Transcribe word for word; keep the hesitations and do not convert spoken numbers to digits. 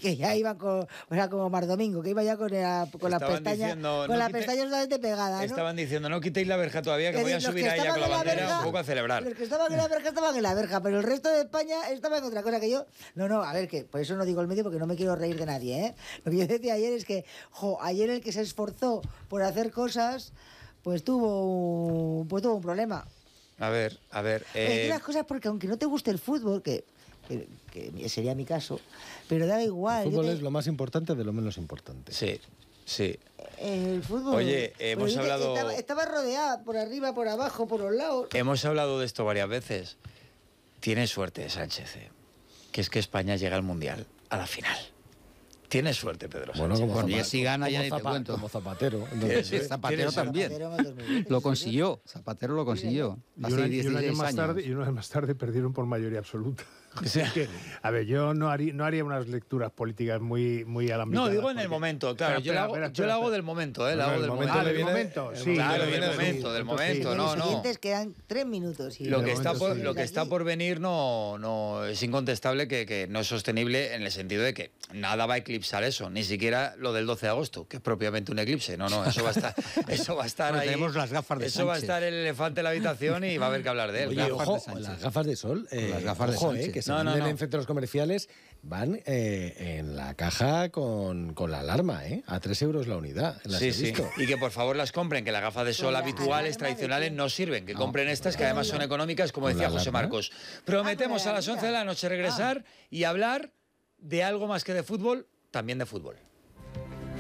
que ya iban con, o sea, como Mar Domingo, que iba ya con, la, con las pestañas, diciendo, con no la quite, pestaña totalmente pegada, ¿no? Estaban diciendo, no quitéis la verja todavía, que, que voy a subir ahí con la bandera verja, un poco a celebrar. Los que estaban en la verja estaban en la verja, pero el resto de España estaba en otra cosa que yo... No, no, a ver, que por eso no digo el medio, porque no me quiero reír de nadie, ¿eh? Lo que yo decía ayer es que, jo, ayer el que se esforzó por hacer cosas, pues tuvo, pues tuvo un problema. A ver, a ver... Eh... Hay las cosas porque aunque no te guste el fútbol, que... Que, que sería mi caso, pero da igual. El fútbol te... es lo más importante de lo menos importante. Sí, sí. El fútbol... Oye, hemos pues hablado... Estaba, estaba rodeada por arriba, por abajo, por los lados. Hemos hablado de esto varias veces. Tiene suerte Sánchez, ¿eh? Que es que España llega al Mundial, a la final. Tiene suerte, Pedro Sánchez. Bueno, como bueno, Zapatero, y si gana ya ni te cuento. Como Zapatero. Entonces, Zapatero también. Zapatero lo consiguió. Zapatero lo consiguió. Y, una, y, un año más tarde, y un año más tarde perdieron por mayoría absoluta. O sea, que, a ver, yo no haría, no haría unas lecturas políticas muy, muy alambicadas. No, digo en el momento, claro. Espera, yo, espera, lo hago, espera, yo lo hago del momento, ¿eh? Lo hago del momento. Ah, del momento, sí. Claro, del momento, del momento, no, no. Los siguientes quedan tres minutos. Y lo que está por, lo que está por venir no, no es incontestable que, que no es sostenible en el sentido de que nada va a eclipsar eso, ni siquiera lo del doce de agosto, que es propiamente un eclipse. No, no, eso va a estar, eso va a estar bueno, ahí. Tenemos las gafas de Eso Sánchez. va a estar el elefante en la habitación y va a haber que hablar de él. Oye, gafas ojo, de las gafas de sol, eh, las gafas ojo, de eh, que se no, venden no, no. en centros comerciales, van eh, en la caja con, con la alarma, ¿eh? A tres euros la unidad. Las sí, he sí. visto. Y que por favor las compren, que las gafas de sol la habituales, tradicionales, no sirven. Que No, compren estas, que además son económicas, como ¿Con decía la José alarma? Marcos. Prometemos Ah, a las once de la noche regresar y hablar de algo más que de fútbol, también de fútbol.